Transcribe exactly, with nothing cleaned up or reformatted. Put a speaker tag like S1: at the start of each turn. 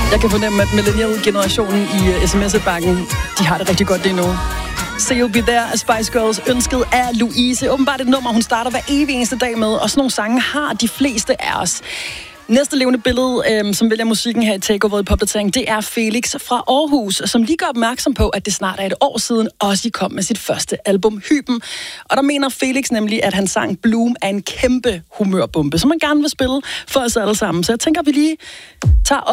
S1: Jeg kan fornemme, at millennial-generationen i S M S-bakken, de har det rigtig godt lige nu. See You Be There af Spice Girls, ønsket af Louise. Åbenbart et nummer, hun starter hver evig eneste dag med, og sådan nogle sange har de fleste af os. Næste levende billede, øhm, som vælger musikken her i Takeover i Popdatering, det er Felix fra Aarhus, som lige gør opmærksom på, at det snart er et år siden, også kom med sit første album, Hyben. Og der mener Felix nemlig, at hans sang Bloom er en kæmpe humørbombe, som man gerne vil spille for os alle sammen. Så jeg tænker, at vi lige tager